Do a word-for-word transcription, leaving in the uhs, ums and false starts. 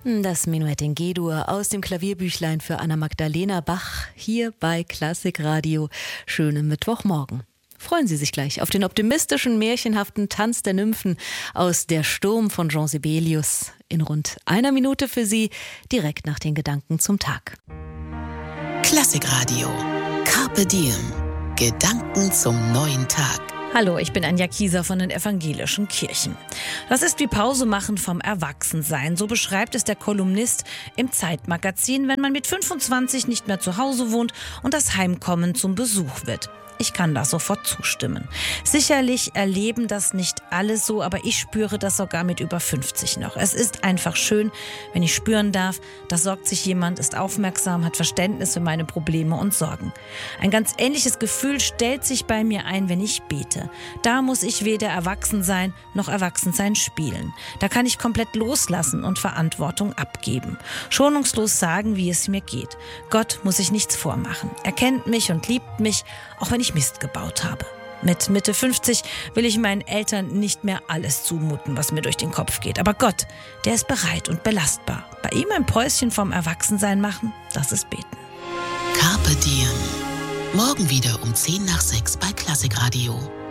Das Menuett in G-Dur aus dem Klavierbüchlein für Anna-Magdalena Bach hier bei Klassikradio. Schönen Mittwochmorgen. Freuen Sie sich gleich auf den optimistischen, märchenhaften Tanz der Nymphen aus Der Sturm von Jean Sibelius. In rund einer Minute für Sie, direkt nach den Gedanken zum Tag. Klassikradio. Carpe Diem. Gedanken zum neuen Tag. Hallo, ich bin Anja Kieser von den evangelischen Kirchen. Das ist wie Pause machen vom Erwachsensein. So beschreibt es der Kolumnist im Zeitmagazin, wenn man mit fünfundzwanzig nicht mehr zu Hause wohnt und das Heimkommen zum Besuch wird. Ich kann da sofort zustimmen. Sicherlich erleben das nicht alle so, aber ich spüre das sogar mit über fünfzig noch. Es ist einfach schön, wenn ich spüren darf, da sorgt sich jemand, ist aufmerksam, hat Verständnis für meine Probleme und Sorgen. Ein ganz ähnliches Gefühl stellt sich bei mir ein, wenn ich bete. Da muss ich weder erwachsen sein, noch Erwachsensein spielen. Da kann ich komplett loslassen und Verantwortung abgeben. Schonungslos sagen, wie es mir geht. Gott muss sich nichts vormachen. Er kennt mich und liebt mich, auch wenn ich Mist gebaut habe. Mit Mitte fünfzig will ich meinen Eltern nicht mehr alles zumuten, was mir durch den Kopf geht. Aber Gott, der ist bereit und belastbar. Bei ihm ein Päuschen vom Erwachsensein machen, das ist beten. Carpe Diem. Morgen wieder um zehn nach sechs bei Klassikradio.